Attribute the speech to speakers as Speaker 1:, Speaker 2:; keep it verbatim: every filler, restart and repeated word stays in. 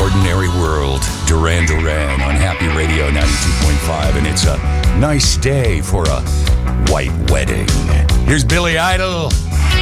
Speaker 1: Ordinary World, Duran Duran on Happy Radio ninety-two point five, and it's a nice day for a white wedding. Here's Billy Idol.